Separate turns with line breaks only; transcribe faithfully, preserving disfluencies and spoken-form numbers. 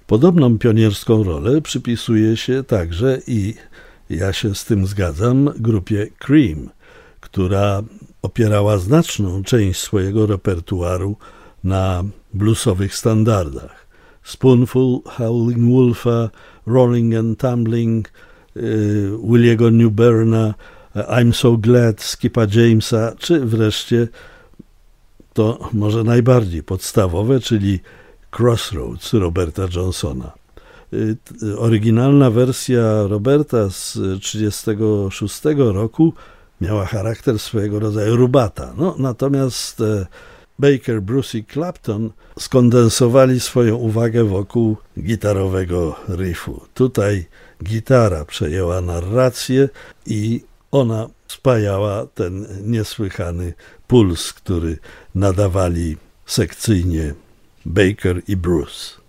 Podobną pionierską rolę przypisuje się także, i ja się z tym zgadzam, grupie Cream, która opierała znaczną część swojego repertuaru na bluesowych standardach. Spoonful, Howlin' Wolfa, Rolling and Tumbling, y, Williego Newberna, I'm So Glad, Skipa Jamesa, czy wreszcie to może najbardziej podstawowe, czyli Crossroads Roberta Johnsona. Oryginalna wersja Roberta z tysiąc dziewięćset trzydziestego szóstego roku miała charakter swojego rodzaju rubata. No, natomiast Baker, Bruce i Clapton skondensowali swoją uwagę wokół gitarowego riffu. Tutaj gitara przejęła narrację i ona spajała ten niesłychany puls, który nadawali sekcyjnie Baker i Bruce.